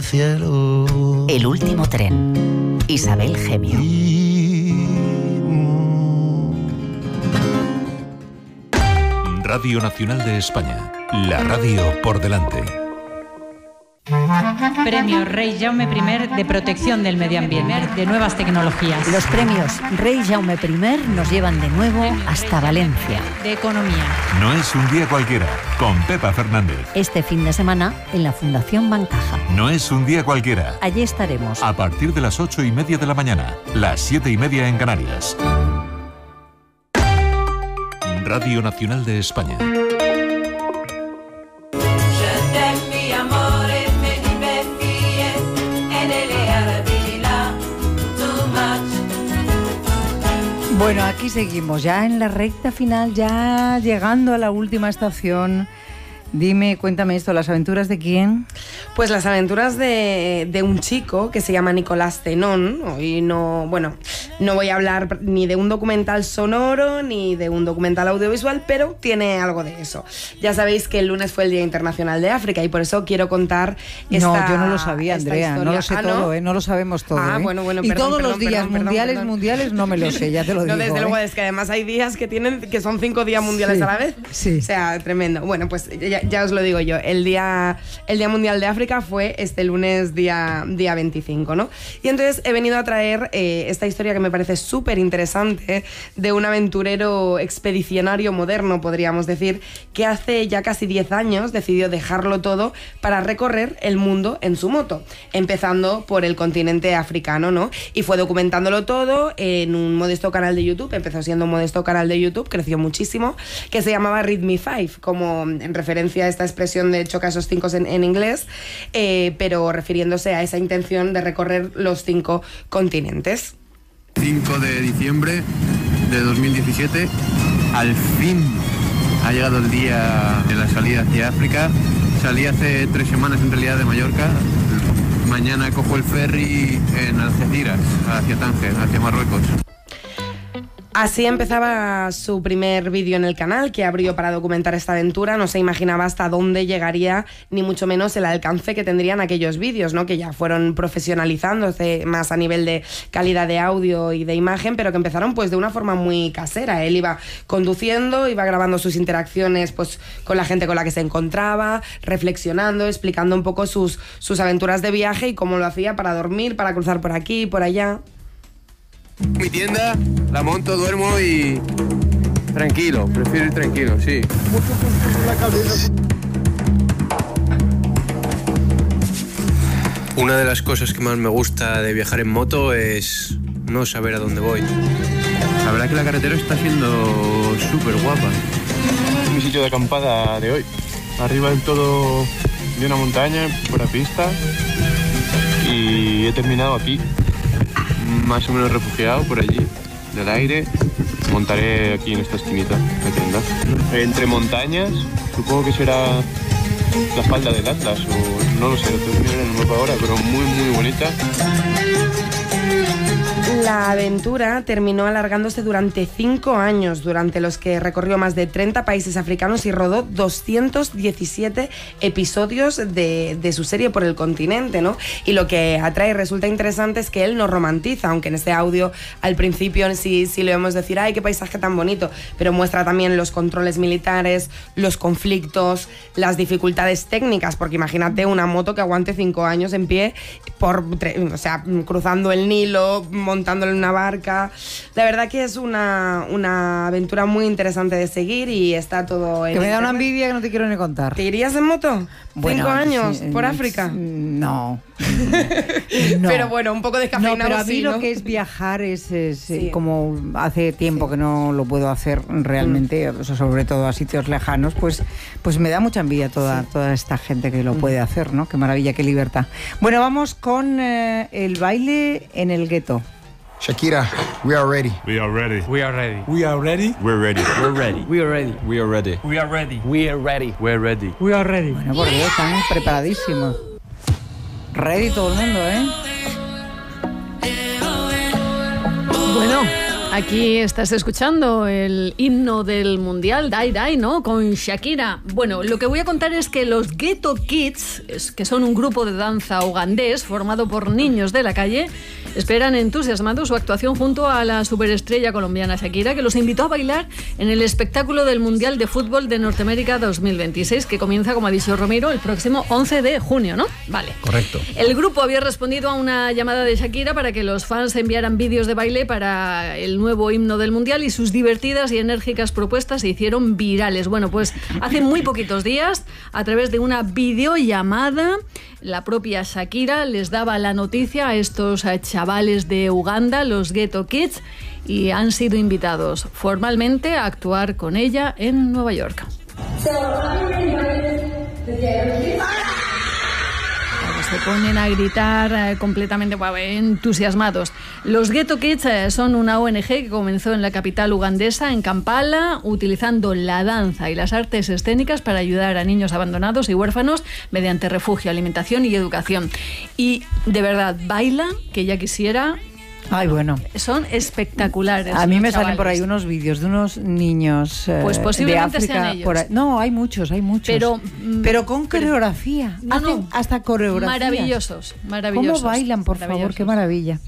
cielo. El último tren. Isabel Gemio. Radio Nacional de España. La radio por delante. Premio Rey Jaume I de Protección del Medio Ambiente, de Nuevas Tecnologías. Los premios Rey Jaume I nos llevan de nuevo hasta Valencia. De Economía. No es un día cualquiera, con Pepa Fernández. Este fin de semana en la Fundación Bancaja. No es un día cualquiera. Allí estaremos. A partir de las 8:30 de la mañana, las 7:30 en Canarias. Radio Nacional de España. Bueno, aquí seguimos, ya en la recta final, ya llegando a la última estación. Dime, cuéntame esto, ¿las aventuras de quién? Pues las aventuras de un chico que se llama Nicolás Zenón. Hoy no voy a hablar ni de un documental sonoro ni de un documental audiovisual, pero tiene algo de eso. Ya sabéis que el lunes fue el Día Internacional de África y por eso quiero contar esta No, yo no lo sabía, Andrea, historia. no lo sé todo, ¿no? No lo sabemos todo. Bueno, y perdón, todos los días mundiales no me lo sé, ya te lo digo. No, desde luego, es que además hay días que son 5 días mundiales a la vez. Sí. O sea, tremendo. Bueno, pues ya os lo digo yo, el Día Mundial de África fue este lunes día 25, ¿no? Y entonces he venido a traer esta historia que me parece súper interesante de un aventurero expedicionario moderno, podríamos decir, que hace ya casi 10 años decidió dejarlo todo para recorrer el mundo en su moto, empezando por el continente africano, ¿no? Y fue documentándolo todo en un modesto canal de YouTube, empezó siendo un modesto canal de YouTube, creció muchísimo, que se llamaba Read Me 5, como en referencia a esta expresión de choca esos 5 en inglés, pero refiriéndose a esa intención de recorrer los 5 continentes. 5 de diciembre de 2017, al fin ha llegado el día de la salida hacia África. Salí hace 3 semanas en realidad de Mallorca. Mañana cojo el ferry en Algeciras, hacia Tánger, hacia Marruecos. Así empezaba su primer vídeo en el canal, que abrió para documentar esta aventura. No se imaginaba hasta dónde llegaría, ni mucho menos el alcance que tendrían aquellos vídeos, ¿no? Que ya fueron profesionalizándose más a nivel de calidad de audio y de imagen, pero que empezaron pues de una forma muy casera. Él iba conduciendo, iba grabando sus interacciones pues con la gente con la que se encontraba, reflexionando, explicando un poco sus aventuras de viaje y cómo lo hacía para dormir, para cruzar por aquí y por allá. Mi tienda, la monto, duermo y tranquilo, prefiero ir tranquilo, sí. Una de las cosas que más me gusta de viajar en moto es no saber a dónde voy. La verdad que la carretera está siendo súper guapa. Es mi sitio de acampada de hoy. Arriba del todo de una montaña, por la pista, y he terminado aquí. Más o menos refugiado por allí, del aire. Montaré aquí en esta esquinita de tienda. Entre montañas, supongo que será la falda del Atlas, o no lo sé, lo tengo que mirar en el mapa ahora, pero muy muy bonita. La aventura terminó alargándose durante 5 años, durante los que recorrió más de 30 países africanos y rodó 217 episodios de su serie por el continente, ¿no? Y lo que atrae y resulta interesante es que él no romantiza, aunque en este audio al principio sí le vemos decir ¡ay, qué paisaje tan bonito! Pero muestra también los controles militares, los conflictos, las dificultades técnicas, porque imagínate una moto que aguante 5 años en pie, cruzando el Nilo, montándole en una barca. La verdad que es una aventura muy interesante de seguir y está todo en que me da internet. una envidia que no te quiero ni contar. ¿Te irías en moto? Bueno, 5 años por África. No. Pero bueno, un poco descafeinado. No, pero a mí sí, lo ¿no? que es viajar es Sí. como hace tiempo que no lo puedo hacer realmente, o sea, sobre todo a sitios lejanos, pues me da mucha envidia toda esta gente que lo puede hacer, ¿no? Qué maravilla, qué libertad. Bueno, vamos con el baile en el gueto. Shakira, we are ready. We are ready. We are ready. We are ready. We're ready. We're ready. We are ready. We are ready. We are ready. We are ready. We're ready. We are ready. Bueno, por Dios, están preparadísimos. Ready todo el mundo, ¿eh? Bueno, Aquí estás escuchando el himno del Mundial, Dai Dai, ¿no? Con Shakira. Bueno, lo que voy a contar es que los Ghetto Kids, que son un grupo de danza ugandés formado por niños de la calle, esperan entusiasmados su actuación junto a la superestrella colombiana Shakira, que los invitó a bailar en el espectáculo del Mundial de Fútbol de Norteamérica 2026, que comienza, como ha dicho Ramiro, el próximo 11 de junio, ¿no? Vale. Correcto. El grupo había respondido a una llamada de Shakira para que los fans enviaran vídeos de baile para el nuevo himno del Mundial, y sus divertidas y enérgicas propuestas se hicieron virales. Bueno, pues hace muy poquitos días, a través de una videollamada, la propia Shakira les daba la noticia a estos chavales de Uganda, los Ghetto Kids, y han sido invitados formalmente a actuar con ella en Nueva York. Se ponen a gritar completamente entusiasmados. Los Ghetto Kids son una ONG que comenzó en la capital ugandesa, en Kampala, utilizando la danza y las artes escénicas para ayudar a niños abandonados y huérfanos mediante refugio, alimentación y educación. Y de verdad, bailan, que ya quisiera. Ay, bueno. Son espectaculares. A mí me chavales. salen por ahí unos vídeos de unos niños pues posiblemente de África. sean ellos. No, hay muchos. Pero con coreografía. Hacen hasta coreografía. Maravillosos. ¿Cómo bailan, por favor? Qué maravilla.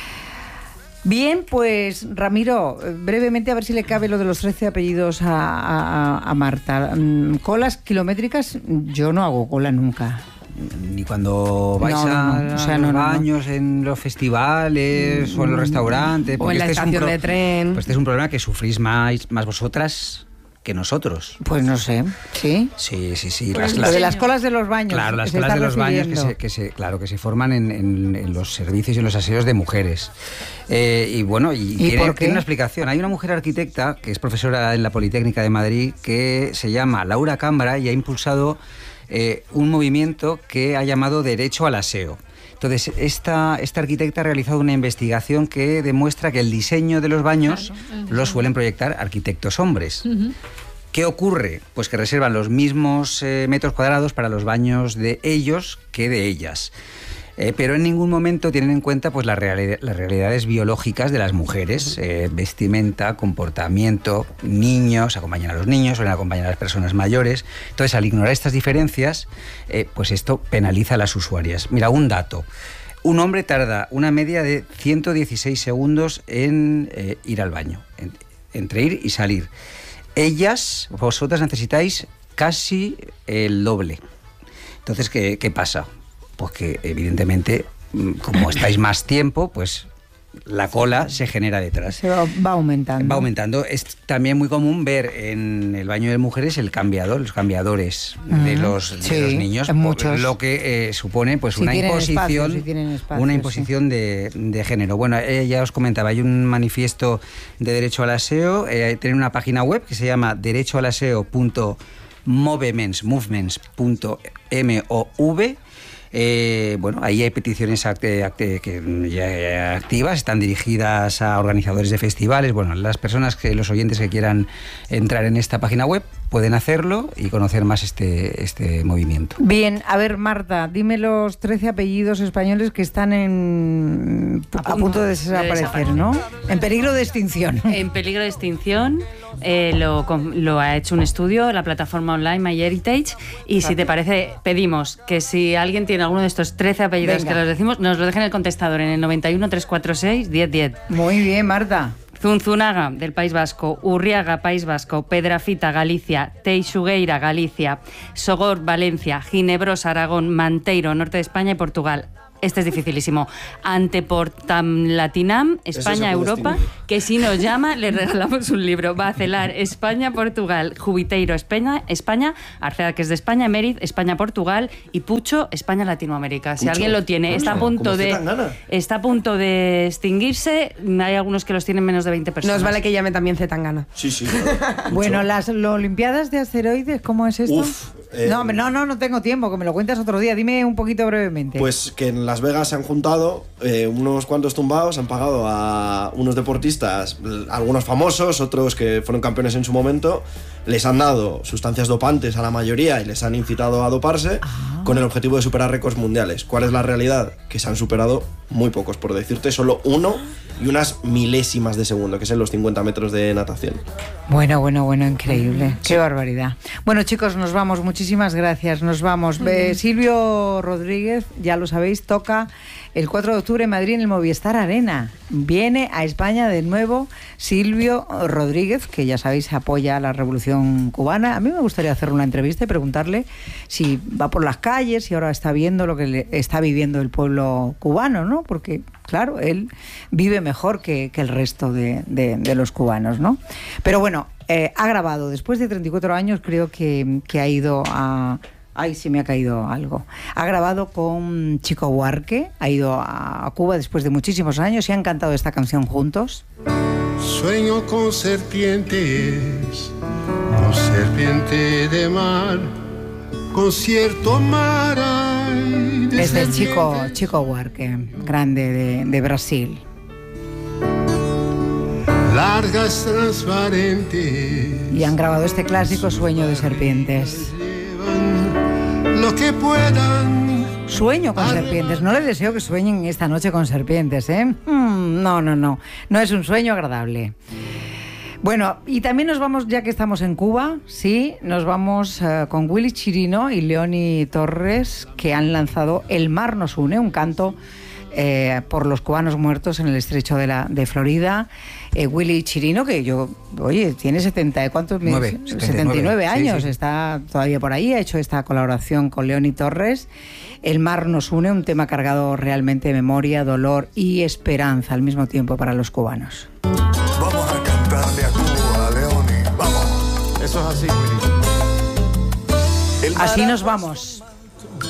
Bien, pues Ramiro, brevemente a ver si le cabe lo de los 13 apellidos a Marta. Colas kilométricas, yo no hago cola nunca. Ni cuando vais a los baños en los festivales o en los restaurantes. O en la estación de tren. Pues este es un problema que sufrís más vosotras que nosotros. Pues no sé, ¿sí? Sí. Pues lo de las colas de los baños. Claro, las colas de los baños que se forman en los servicios y en los aseos de mujeres. Y bueno, tiene una explicación. Hay una mujer arquitecta que es profesora en la Politécnica de Madrid que se llama Laura Cámara y ha impulsado un movimiento que ha llamado Derecho al Aseo. Entonces, esta arquitecta ha realizado una investigación que demuestra que el diseño de los baños lo suelen proyectar arquitectos hombres. Uh-huh. ¿Qué ocurre? Pues que reservan los mismos metros cuadrados para los baños de ellos que de ellas. Pero en ningún momento tienen en cuenta pues las realidades biológicas de las mujeres, vestimenta, comportamiento, niños, acompañan a los niños, suelen acompañar a las personas mayores. Entonces, al ignorar estas diferencias, pues esto penaliza a las usuarias. Mira, un dato. Un hombre tarda una media de 116 segundos en ir al baño, entre ir y salir. Vosotras necesitáis casi el doble. Entonces, ¿qué pasa? Pues que evidentemente, como estáis más tiempo, pues la cola se genera detrás. Se va aumentando. Va aumentando. Es también muy común ver en el baño de mujeres los cambiadores de los niños, lo que supone pues una imposición de género. Bueno, ya os comentaba, hay un manifiesto de derecho al aseo, tiene una página web que se llama derechoalaseo.movements.mov. Bueno, ahí hay peticiones que ya activas, están dirigidas a organizadores de festivales. Bueno, los oyentes que quieran entrar en esta página web pueden hacerlo y conocer más este movimiento. Bien, a ver, Marta, dime los 13 apellidos españoles que están a punto de desaparecer, ¿no? En peligro de extinción. En peligro de extinción. Lo ha hecho un estudio, la plataforma online MyHeritage, y si te parece, pedimos que si alguien tiene alguno de estos 13 apellidos que los decimos, nos lo dejen en el contestador en el 91 346 1010. Muy bien, Marta. Zunzunaga, del País Vasco; Urriaga, País Vasco; Pedrafita, Galicia; Teixugueira, Galicia; Sogor, Valencia; Ginebrosa, Aragón; Manteiro, norte de España y Portugal. Este es dificilísimo. Anteportam Latinam, España, Europa, que si nos llama le regalamos un libro. Bacelar, España, Portugal; Jubiteiro, España; Arceda, que es de España; Mériz, España, Portugal; y Pucho, España, Latinoamérica. Si alguien lo tiene, está a punto de extinguirse. Hay algunos que los tienen menos de 20 personas. Nos vale que llame también Zetangana. Sí. Bueno, las Olimpiadas de asteroides, ¿cómo es esto? No tengo tiempo, que me lo cuentas otro día. Dime un poquito brevemente. Pues que en Las Vegas se han juntado unos cuantos tumbados, han pagado a unos deportistas, algunos famosos, otros que fueron campeones en su momento, les han dado sustancias dopantes a la mayoría y les han incitado a doparse con el objetivo de superar récords mundiales. ¿Cuál es la realidad? Que se han superado muy pocos, por decirte, solo uno y unas milésimas de segundo, que es en los 50 metros de natación. Bueno, increíble. Qué barbaridad. Bueno, chicos, nos vamos. Muchísimas gracias. Nos vamos. Silvio Rodríguez, ya lo sabéis, toca el 4 de octubre en Madrid en el Movistar Arena. Viene a España de nuevo Silvio Rodríguez, que ya sabéis apoya la revolución cubana. A mí me gustaría hacer una entrevista y preguntarle si va por las calles, si ahora está viendo lo que está viviendo el pueblo cubano, ¿no? Porque, claro, él vive mejor que el resto de los cubanos, ¿no? Pero bueno, ha grabado, después de 34 años, creo que ha ido a... Ay, se me ha caído algo. Ha grabado con Chico Buarque, ha ido a Cuba después de muchísimos años y han cantado esta canción juntos. Sueño con serpientes de mar, con cierto mar. Es del Chico Buarque, grande de Brasil. Largas, transparentes. Y han grabado este clásico, Sueño de serpientes. Lo que puedan. Sueño con serpientes. No les deseo que sueñen esta noche con serpientes, ¿eh? No. No es un sueño agradable. Bueno, y también nos vamos, ya que estamos en Cuba, sí, nos vamos con Willy Chirino y Leoni Torres, que han lanzado El mar nos une, un canto por los cubanos muertos en el estrecho de Florida. Willy Chirino, que tiene 79 años, sí. Está todavía por ahí, ha hecho esta colaboración con Leoni Torres. El mar nos une, un tema cargado realmente de memoria, dolor y esperanza al mismo tiempo para los cubanos. Vamos a cantarle a Cuba, Leoni, vamos. Eso es así, Willy. Así nos vamos.